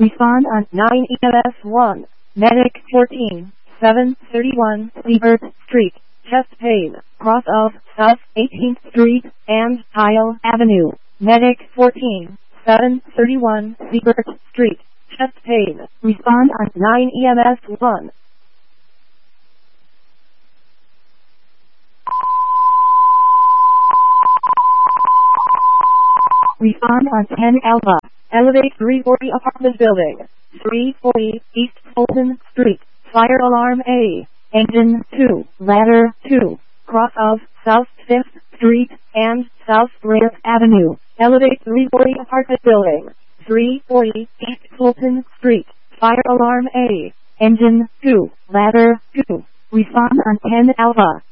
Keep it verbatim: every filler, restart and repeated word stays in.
Respond on nine E M S one. Medic fourteen, seven thirty-one Siebert Street. Chest pain. Cross of South eighteenth Street and Kyle Avenue. Medic fourteen, seven thirty-one Siebert Street. Chest pain. Respond on nine E M S one. Respond on ten Alpha. Elevate three forty apartment building. three forty East Fulton Street. Fire alarm A. Engine two. Ladder two. Cross of South fifth Street and South Rare Avenue. Elevate three forty apartment building. three forty East Fulton Street. Fire alarm A. Engine two. Ladder two. Respond on ten Alpha.